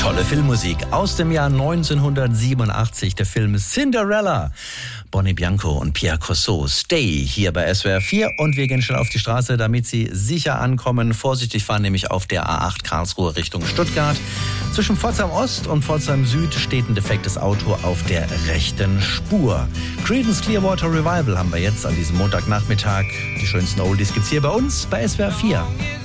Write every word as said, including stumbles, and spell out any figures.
Tolle Filmmusik aus dem Jahr neunzehnhundertsiebenundachtzig, der Film Cinderella. Bonnie Bianco und Pierre Corso, Stay, hier bei S W R vier. Und wir gehen schnell auf die Straße, damit Sie sicher ankommen. Vorsichtig fahren, nämlich auf der A acht Karlsruhe Richtung Stuttgart. Zwischen Pforzheim Ost und Pforzheim Süd steht ein defektes Auto auf der rechten Spur. Creedence Clearwater Revival haben wir jetzt an diesem Montagnachmittag. Die schönsten Oldies gibt's hier bei uns bei S W R vier.